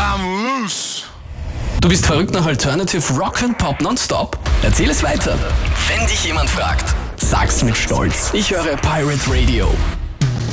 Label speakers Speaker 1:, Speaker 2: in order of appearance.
Speaker 1: I'm loose.
Speaker 2: Du bist verrückt nach Alternative Rock and Pop nonstop? Erzähl es weiter. Wenn dich jemand fragt, sag's mit Stolz. Ich höre Pirate Radio.